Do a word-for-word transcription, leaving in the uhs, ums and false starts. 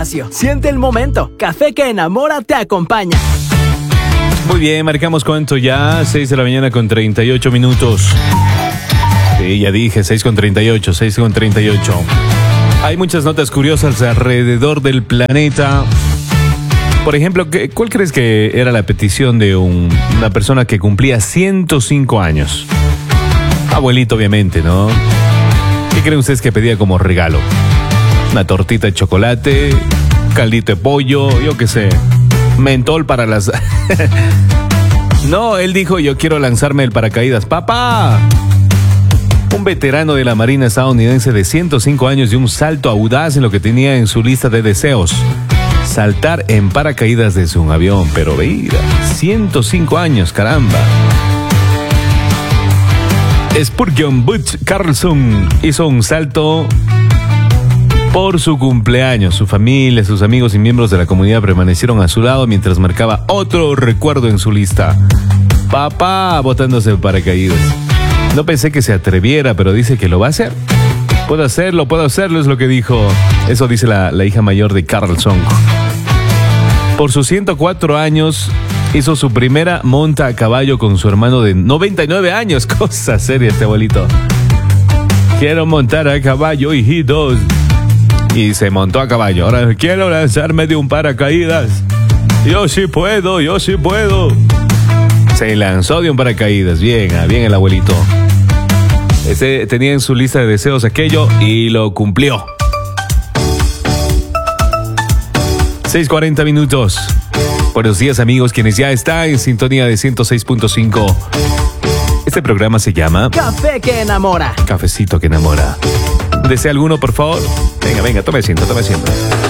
Siente el momento. Café que enamora te acompaña. Muy bien, marcamos cuánto ya, seis de la mañana con treinta y ocho minutos. Sí, ya dije, seis con treinta y ocho, seis con treinta y ocho. Hay muchas notas curiosas alrededor del planeta. Por ejemplo, ¿cuál crees que era la petición de un, una persona que cumplía ciento cinco años? Abuelito, obviamente, ¿no? ¿Qué creen ustedes que pedía como regalo? Una tortita de chocolate, caldito de pollo, yo qué sé, mentol para las... No, él dijo, yo quiero lanzarme el paracaídas. ¡Papá! Un veterano de la Marina estadounidense de ciento cinco años dio un salto audaz en lo que tenía en su lista de deseos: saltar en paracaídas desde un avión. Pero mira, ciento cinco años, caramba. Spurgeon Butch Carlson hizo un salto por su cumpleaños. Su familia, sus amigos y miembros de la comunidad permanecieron a su lado mientras marcaba otro recuerdo en su lista: papá botándose el paracaídas. No pensé que se atreviera, pero dice que lo va a hacer. Puedo hacerlo, puedo hacerlo, es lo que dijo. Eso dice la, la hija mayor de Carlson. Por sus ciento cuatro años, hizo su primera monta a caballo con su hermano de noventa y nueve años. Cosa seria este abuelito. Quiero montar a caballo, hijitos. Y se montó a caballo. Ahora quiero lanzarme de un paracaídas. Yo sí puedo, yo sí puedo. Se lanzó de un paracaídas. Bien, bien el abuelito. Ese tenía en su lista de deseos aquello y lo cumplió. seis cuarenta minutos. Buenos días, amigos, quienes ya están en sintonía de ciento seis punto cinco. Este programa se llama Café que enamora. Cafecito que enamora. ¿Desea alguno, por favor? Venga, venga, tome asiento, tome asiento.